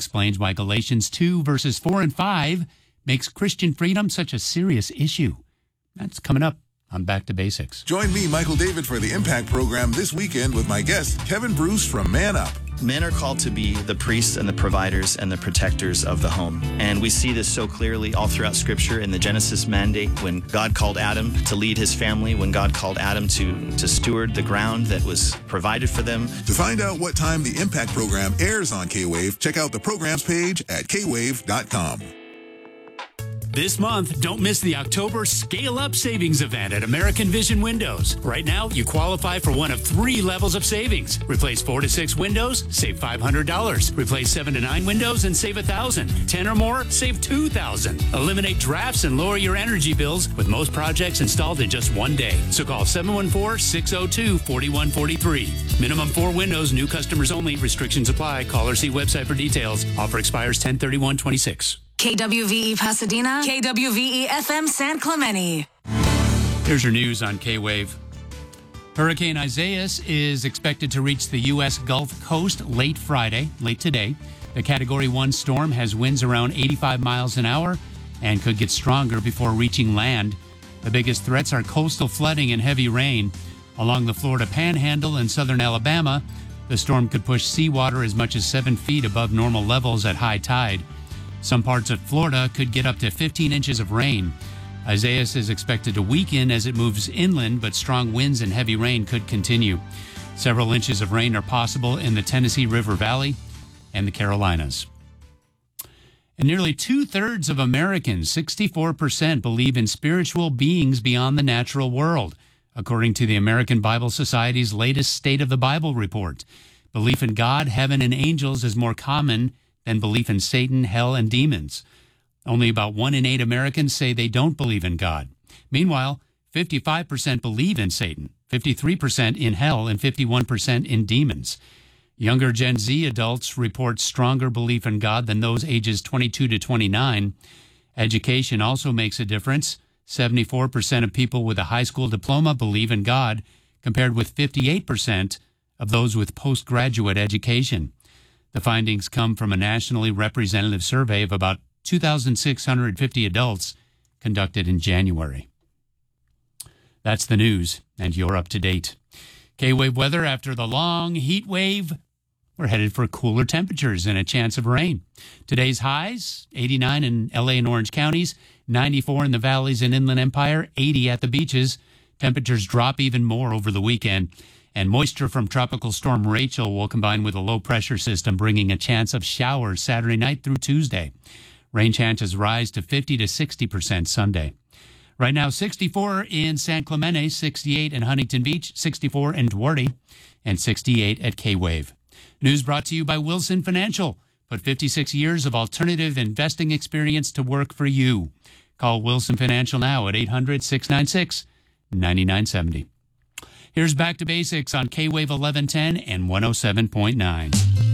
explains why Galatians 2, verses 4 and 5 makes Christian freedom such a serious issue. That's coming up on Back to Basics. Join me, Michael David, for the Impact program this weekend with my guest, Kevin Bruce from Man Up. Men are called to be the priests and the providers and the protectors of the home. And we see this so clearly all throughout Scripture in the Genesis mandate when God called Adam to lead his family, when God called Adam to steward the ground that was provided for them. To find out what time the Impact program airs on K-Wave, check out the programs page at kwave.com. This month, don't miss the October Scale Up Savings event at American Vision Windows. Right now, you qualify for one of 3 levels of savings. Replace 4 to 6 windows, save $500. Replace 7 to 9 windows and save $1,000. 10 or more, save $2,000. Eliminate drafts and lower your energy bills with most projects installed in just 1 day. So call 714-602-4143. Minimum 4 windows, new customers only. Restrictions apply. Call or see website for details. Offer expires 10/31/26. KWVE Pasadena, KWVE FM San Clemente. Here's your news on K-Wave. Hurricane Isaias is expected to reach the U.S. Gulf Coast late today. The Category 1 storm has winds around 85 miles an hour and could get stronger before reaching land. The biggest threats are coastal flooding and heavy rain. Along the Florida Panhandle and southern Alabama, the storm could push seawater as much as 7 feet above normal levels at high tide. Some parts of Florida could get up to 15 inches of rain. Isaias is expected to weaken as it moves inland, but strong winds and heavy rain could continue. Several inches of rain are possible in the Tennessee River Valley and the Carolinas. And nearly 2/3 of Americans, 64%, believe in spiritual beings beyond the natural world, according to the American Bible Society's latest State of the Bible report. Belief in God, heaven, and angels is more common than belief in Satan, hell, and demons. Only about 1 in 8 Americans say they don't believe in God. Meanwhile, 55% believe in Satan, 53% in hell, and 51% in demons. Younger Gen Z adults report stronger belief in God than those ages 22 to 29. Education also makes a difference. 74% of people with a high school diploma believe in God, compared with 58% of those with postgraduate education. The findings come from a nationally representative survey of about 2,650 adults conducted in January. That's the news, and you're up to date. K-Wave weather after the long heat wave. We're headed for cooler temperatures and a chance of rain. Today's highs, 89 in LA and Orange counties, 94 in the valleys and Inland Empire, 80 at the beaches. Temperatures drop even more over the weekend. And moisture from Tropical Storm Rachel will combine with a low-pressure system, bringing a chance of showers Saturday night through Tuesday. Rain chances rise to 50 to 60% Sunday. Right now, 64 in San Clemente, 68 in Huntington Beach, 64 in Duarte, and 68 at K-Wave. News brought to you by Wilson Financial. Put 56 years of alternative investing experience to work for you. Call Wilson Financial now at 800-696-9970. Here's Back to Basics on K-Wave 1110 and 107.9.